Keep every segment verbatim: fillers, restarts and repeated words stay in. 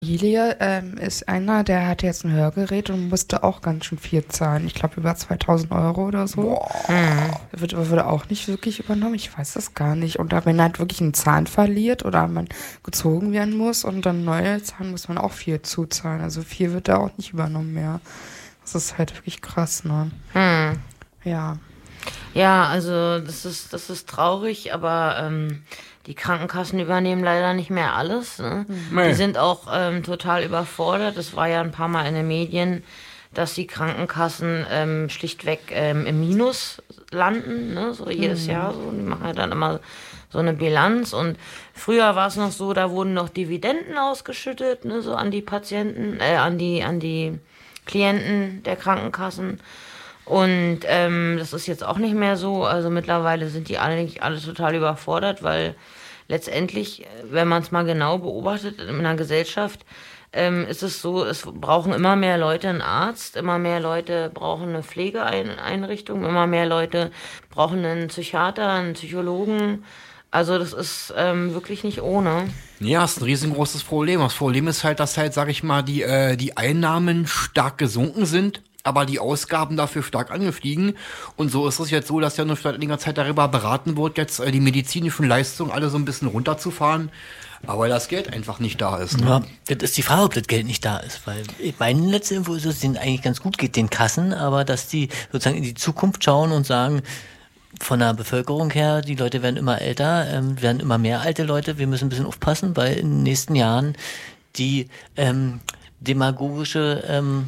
Familie ähm, ist einer, der hat jetzt ein Hörgerät und musste auch ganz schön viel zahlen. Ich glaube über zweitausend Euro oder so. Boah. Mhm. Wird, wurde auch nicht wirklich übernommen. Ich weiß das gar nicht. Und da, wenn er halt wirklich einen Zahn verliert oder man gezogen werden muss und dann neue Zahn, muss man auch viel zuzahlen. Also viel wird da auch nicht übernommen mehr. Das ist halt wirklich krass, ne? Mhm. Ja. Ja, also das ist, das ist traurig, aber ähm, die Krankenkassen übernehmen leider nicht mehr alles. Ne? Nee. Die sind auch ähm, total überfordert. Es war ja ein paar Mal in den Medien, dass die Krankenkassen ähm, schlichtweg ähm, im Minus landen, ne? So jedes Mhm. Jahr so. Die machen ja dann immer so eine Bilanz. Und früher war es noch so, da wurden noch Dividenden ausgeschüttet, ne? So an die Patienten, äh, an die, an die Klienten der Krankenkassen. Und ähm, das ist jetzt auch nicht mehr so. Also mittlerweile sind die eigentlich alle total überfordert, weil letztendlich, wenn man es mal genau beobachtet in einer Gesellschaft, ähm, ist es so, es brauchen immer mehr Leute einen Arzt, immer mehr Leute brauchen eine Pflegeeinrichtung, immer mehr Leute brauchen einen Psychiater, einen Psychologen. Also das ist ähm, wirklich nicht ohne. Ja, ist ein riesengroßes Problem. Das Problem ist halt, dass halt, sag ich mal, die, äh, die Einnahmen stark gesunken sind, aber die Ausgaben dafür stark angestiegen. Und so ist es jetzt so, dass ja nur seit einiger Zeit darüber beraten wird, jetzt äh, die medizinischen Leistungen alle so ein bisschen runterzufahren, aber das Geld einfach nicht da ist. Ne? Ja, das ist die Frage, ob das Geld nicht da ist, weil meine letzte Info ist, dass es denen eigentlich ganz gut geht, den Kassen, aber dass die sozusagen in die Zukunft schauen und sagen, von der Bevölkerung her, die Leute werden immer älter, ähm, werden immer mehr alte Leute, wir müssen ein bisschen aufpassen, weil in den nächsten Jahren die ähm, demagogische ähm,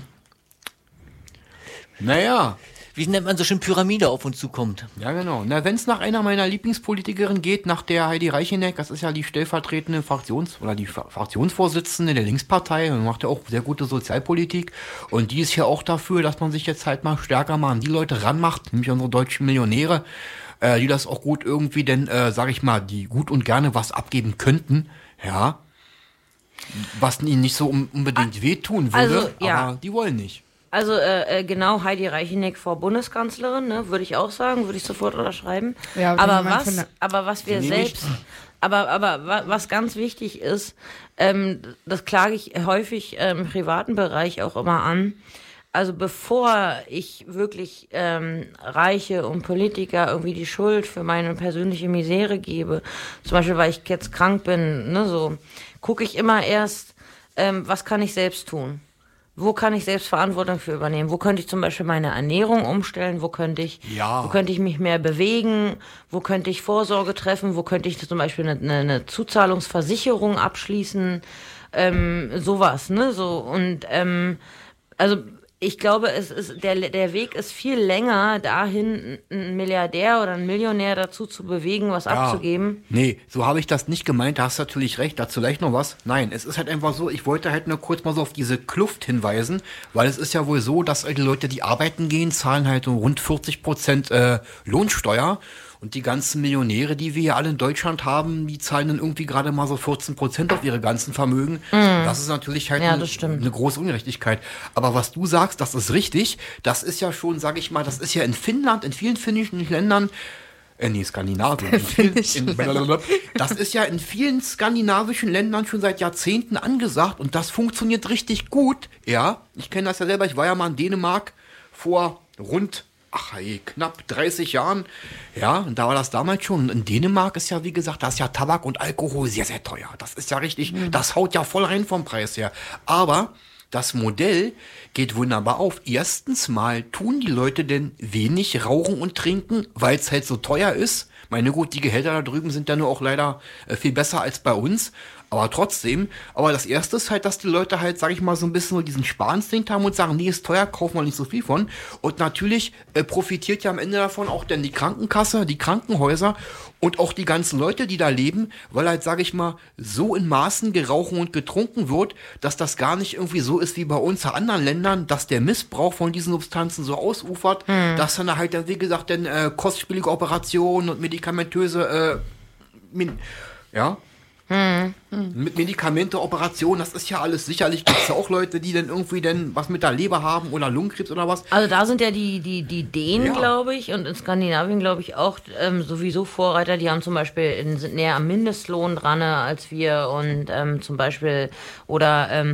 Naja. Wie nennt man so schön, Pyramide auf uns zukommt. Ja, genau. Na, wenn es nach einer meiner Lieblingspolitikerinnen geht, nach der Heidi Reicheneck, das ist ja die stellvertretende Fraktions- oder die Fraktionsvorsitzende der Linkspartei und macht ja auch sehr gute Sozialpolitik. Und die ist ja auch dafür, dass man sich jetzt halt mal stärker mal an die Leute ranmacht, nämlich unsere deutschen Millionäre, äh, die das auch gut irgendwie denn, äh, sag ich mal, die gut und gerne was abgeben könnten, ja. Was ihnen nicht so unbedingt wehtun würde, Also, ja. aber die wollen nicht. Also äh, genau, Heidi Reicheneck vor Bundeskanzlerin, ne, würde ich auch sagen, würde ich sofort unterschreiben. Ja, aber wenn was, jemand aber was wir Nee, selbst, aber aber wa- was ganz wichtig ist, ähm, das klage ich häufig ähm, im privaten Bereich auch immer an. Also bevor ich wirklich ähm, Reiche und Politiker irgendwie die Schuld für meine persönliche Misere gebe, zum Beispiel weil ich jetzt krank bin, ne, so gucke ich immer erst, ähm, was kann ich selbst tun. Wo kann ich selbst Verantwortung für übernehmen? Wo könnte ich zum Beispiel meine Ernährung umstellen? Wo könnte ich, Ja. wo könnte ich mich mehr bewegen? Wo könnte ich Vorsorge treffen? Wo könnte ich zum Beispiel eine, eine, eine Zuzahlungsversicherung abschließen? Ähm, sowas, ne? So und ähm, also ich glaube, es ist der der Weg ist viel länger, dahin einen Milliardär oder einen Millionär dazu zu bewegen, was abzugeben. Nee, so habe ich das nicht gemeint, da hast du natürlich recht, dazu gleich noch was. Nein, es ist halt einfach so, ich wollte halt nur kurz mal so auf diese Kluft hinweisen, weil es ist ja wohl so, dass die Leute, die arbeiten gehen, zahlen halt so rund vierzig Prozent äh, Lohnsteuer. Und die ganzen Millionäre, die wir hier alle in Deutschland haben, die zahlen dann irgendwie gerade mal so vierzehn Prozent auf ihre ganzen Vermögen. Mm. Das ist natürlich halt Ja, ein, das stimmt. eine große Ungerechtigkeit. Aber was du sagst, das ist richtig. Das ist ja schon, sag ich mal, das ist ja in Finnland, in vielen finnischen Ländern, äh, nee, Skandinavien. In vielen, in, das ist ja in vielen skandinavischen Ländern schon seit Jahrzehnten angesagt und das funktioniert richtig gut. Ja, ich kenne das ja selber. Ich war ja mal in Dänemark vor rund ach hey, knapp dreißig Jahren. Ja, und da war das damals schon. In Dänemark ist ja, wie gesagt, da ist ja Tabak und Alkohol sehr, sehr teuer. Das ist ja richtig, das haut ja voll rein vom Preis her. Aber das Modell geht wunderbar auf. Erstens mal tun die Leute denn wenig rauchen und trinken, weil es halt so teuer ist. Meine gut, die Gehälter da drüben sind ja nur auch leider äh, viel besser als bei uns. Aber trotzdem, aber das Erste ist halt, dass die Leute halt, sag ich mal, so ein bisschen so diesen Sparinstinkt haben und sagen, nee, ist teuer, kaufen wir nicht so viel von. Und natürlich äh, profitiert ja am Ende davon auch dann die Krankenkasse, die Krankenhäuser und auch die ganzen Leute, die da leben, weil halt, sag ich mal, so in Maßen gerauchen und getrunken wird, dass das gar nicht irgendwie so ist wie bei uns in anderen Ländern, dass der Missbrauch von diesen Substanzen so ausufert, Hm. dass dann halt, wie gesagt, dann äh, kostspielige Operationen und medikamentöse, äh, min- ja, Hm. Mit Medikamente, Operationen, das ist ja alles. Sicherlich gibt es ja auch Leute, die dann irgendwie dann was mit der Leber haben oder Lungenkrebs oder was. Also da sind ja die, die, die Dänen, Ja. glaube ich, und in Skandinavien, glaube ich, auch ähm, sowieso Vorreiter. Die haben zum Beispiel, in, sind näher am Mindestlohn dran äh, als wir und ähm, zum Beispiel, oder ähm,